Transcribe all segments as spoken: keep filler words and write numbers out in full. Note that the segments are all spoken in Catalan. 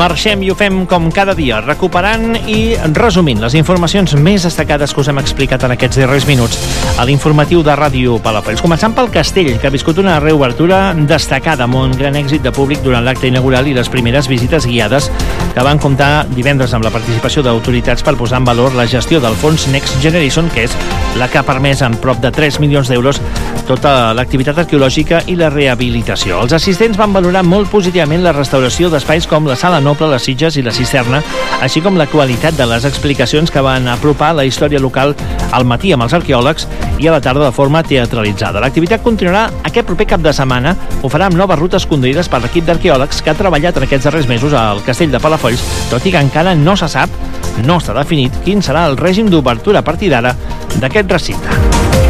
Marxem i ho fem com cada dia, recuperant i resumint les informacions més destacades que us hem explicat en aquests darrers minuts a l'informatiu de Ràdio Palafolls. Començant pel Castell, que ha viscut una reobertura destacada amb un gran èxit de públic durant l'acte inaugural i les primeres visites guiades que van comptar divendres amb la participació d'autoritats per posar en valor la gestió del fons Next Generation, que és la que ha permès amb prop de tres milions d'euros tota l'activitat arqueològica i la rehabilitació. Els assistents van valorar molt positivament la restauració d'espais com la Sala Noble, les Sitges i la Cisterna, així com la qualitat de les explicacions que van apropar la història local al matí amb els arqueòlegs i a la tarda de forma teatralitzada. L'activitat continuarà aquest proper cap de setmana. Ho farà amb noves rutes conduïdes per l'equip d'arqueòlegs que ha treballat en aquests darrers mesos al Castell de Palafolls, tot i que encara no se sap, no està definit, quin serà el règim d'obertura a partir d'ara d'aquest recinte.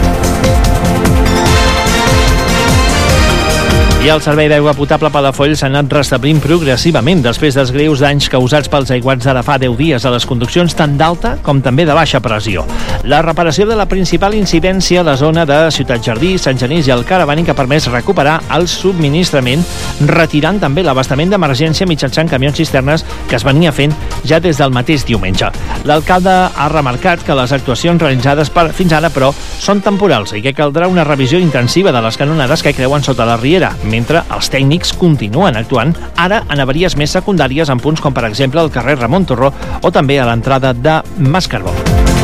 I el servei d'aigua potable Palafolls s'ha anat restablint progressivament després dels greus danys causats pels aiguats d'ara fa deu dies a les conduccions tant d'alta com també de baixa pressió. La reparació de la principal incidència a la zona de Ciutat Jardí, Sant Genís i el Caravànic ha permès recuperar el subministrament, retirant també l'abastament d'emergència mitjançant camions cisternes que es venia fent ja des del mateix diumenge. L'alcalde ha remarcat que les actuacions realitzades per, fins ara, però, són temporals i que caldrà una revisió intensiva de les canonades que creuen sota la riera, mentre els tècnics continuen actuant ara en avaries més secundàries en punts com per exemple el carrer Ramon Torró o també a l'entrada de Mascarbó.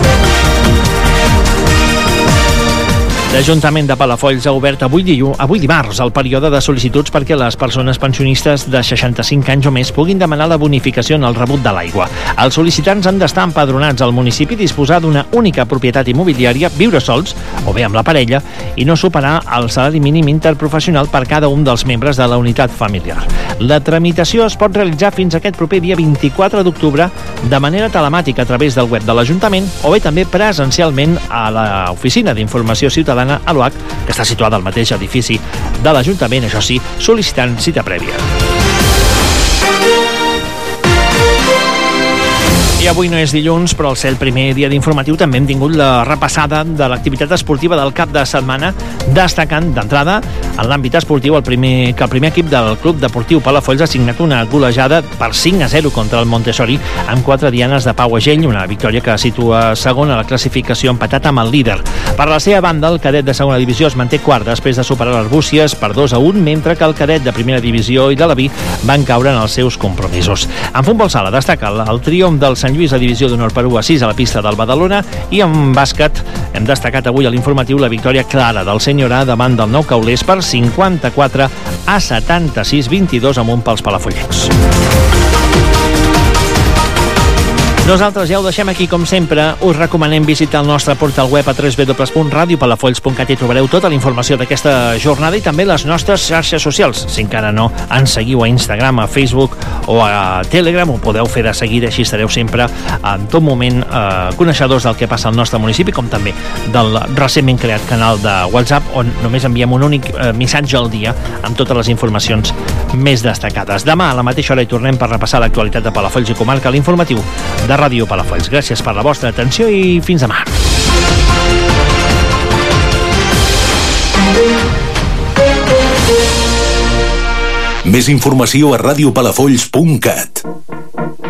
L'Ajuntament de Palafolls ha obert avui, diu, avui dimarts el període de sol·licituds perquè les persones pensionistes de seixanta-cinc anys o més puguin demanar la bonificació en el rebut de l'aigua. Els sol·licitants han d'estar empadronats al municipi, disposar d'una única propietat immobiliària, viure sols o bé amb la parella i no superar el salari mínim interprofessional per cada un dels membres de la unitat familiar. La tramitació es pot realitzar fins aquest proper dia vint-i-quatre d'octubre de manera telemàtica a través del web de l'Ajuntament o bé també presencialment a l'Oficina d'Informació Ciutadana a l'O H, que està situada al mateix edifici de l'Ajuntament, això sí, sol·licitant cita prèvia. I avui no és dilluns, però al ser el primer dia d'informatiu també hem tingut la repassada de l'activitat esportiva del cap de setmana, destacant d'entrada en l'àmbit esportiu el primer, que el primer equip del Club Deportiu Palafolls ha signat una golejada per cinc a zero contra el Montessori amb quatre dianes de Pau Agell, una victòria que situa segon a la classificació empatat amb el líder. Per la seva banda, el cadet de segona divisió es manté quart després de superar l'Arbúcies per dos a un, mentre que el cadet de primera divisió i de la B van caure en els seus compromisos. En futbol sala destaca el, el triomf del Sant Lluís a divisió d'honor per u a sis a la pista del Badalona i en bàsquet hem destacat avui a l'informatiu la victòria clara del Sènior A davant del Nou Caulers per cinquanta-quatre a setanta-sis vint-i-dos amunt pels palafollencs. Nosaltres ja ho deixem aquí com sempre. Us recomanem visitar el nostre portal web a w w w punt radio palafolls punt cat i trobareu tota la informació d'aquesta jornada i també les nostres xarxes socials. Si encara no ens seguiu a Instagram, a Facebook o a Telegram, ho podeu fer de seguida, així estareu sempre en tot moment eh, coneixedors del que passa al nostre municipi, com també del recentment creat canal de WhatsApp on només enviem un únic eh, missatge al dia amb totes les informacions més destacades. Demà a la mateixa hora hi tornem per repassar l'actualitat de Palafolls i comarca, l'informatiu de Ràdio Palafolls. Gràcies per la vostra atenció i fins demà. Més informació a radio palafolls punt cat.